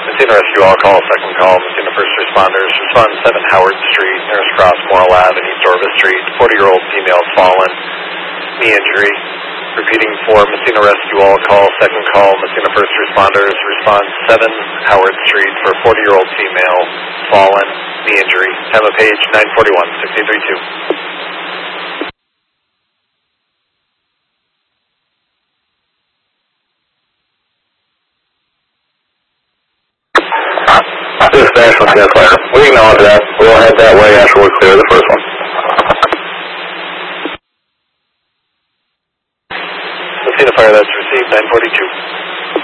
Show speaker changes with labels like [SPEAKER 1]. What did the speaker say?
[SPEAKER 1] Messina Rescue All call, second call, Messina First Responders, respond 7 Howard Street, Norris Cross, Morrill Ave, and East Orvis Street. 40-year-old female fallen, knee injury. Repeating for Messina Rescue All call, second call, Messina First Responders, respond 7 Howard Street for 40-year-old female fallen, knee injury. Time of page 941, 6832.
[SPEAKER 2] This is National Messina Fire. We acknowledge that. We'll head that way after we clear the first one.
[SPEAKER 1] Messina Fire, that's received 942.